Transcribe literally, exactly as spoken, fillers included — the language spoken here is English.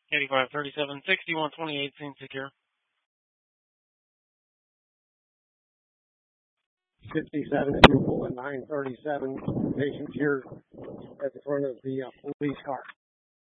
eighty-five thirty-seven sixty-one twenty-eight, scene secure. fifty-seven two four nine thirty-seven, patient here at the front of the uh, police car.